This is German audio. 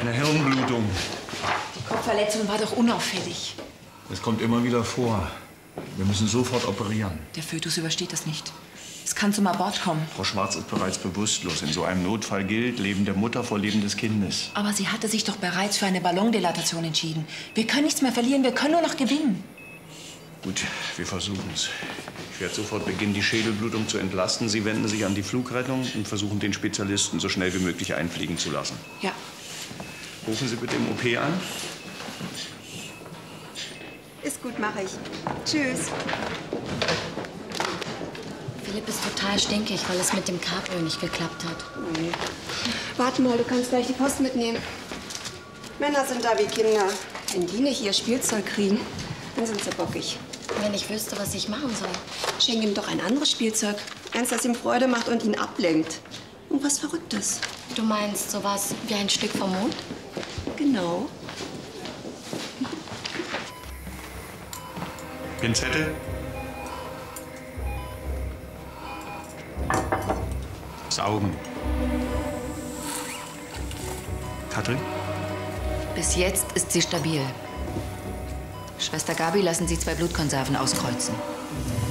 Eine Hirnblutung. Die Kopfverletzung war doch unauffällig. Das kommt immer wieder vor. Wir müssen sofort operieren. Der Fötus übersteht das nicht. Es kann zum Abort kommen. Frau Schwarz ist bereits bewusstlos. In so einem Notfall gilt Leben der Mutter vor Leben des Kindes. Aber sie hatte sich doch bereits für eine Ballondilatation entschieden. Wir können nichts mehr verlieren, wir können nur noch gewinnen. Gut, wir versuchen es. Ich werde sofort beginnen, die Schädelblutung zu entlasten. Sie wenden sich an die Flugrettung und versuchen, den Spezialisten so schnell wie möglich einfliegen zu lassen. Ja. Rufen Sie bitte im OP an. Ist gut, mache ich. Tschüss. Philipp ist total stinkig, weil es mit dem Cabrio nicht geklappt hat. Nee. Warte mal, du kannst gleich die Post mitnehmen. Männer sind da wie Kinder. Wenn die nicht ihr Spielzeug kriegen, dann sind sie bockig. Wenn ich wüsste, was ich machen soll. Schenk ihm doch ein anderes Spielzeug. Eins, das ihm Freude macht und ihn ablenkt. Und was Verrücktes. Du meinst sowas wie ein Stück vom Mond? Genau. Pinzette. Saugen. Katrin? Bis jetzt ist sie stabil. Schwester Gabi, lassen Sie 2 Blutkonserven auskreuzen.